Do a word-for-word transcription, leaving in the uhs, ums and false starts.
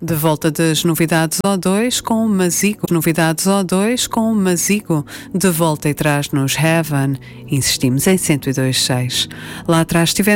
De volta das novidades O dois com o Mazigo. Novidades O dois com o Mazigo. De volta e traz-nos Heaven. Insistimos em cento e dois ponto seis. Lá atrás tivemos